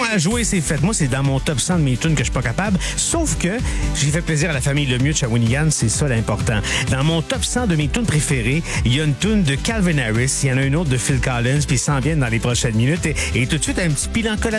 jouer, c'est fait. Moi, c'est dans mon top 100 de mes tunes que je suis pas capable. Sauf que j'ai fait plaisir à la famille Lemieux de Shawinigan, c'est ça l'important. Dans mon top 100 de mes tunes préférées, il y a une tune de Calvin Harris, il y en a une autre de Phil Collins, puis ils s'en viennent dans les prochaines minutes. Et tout de suite, un petit bilan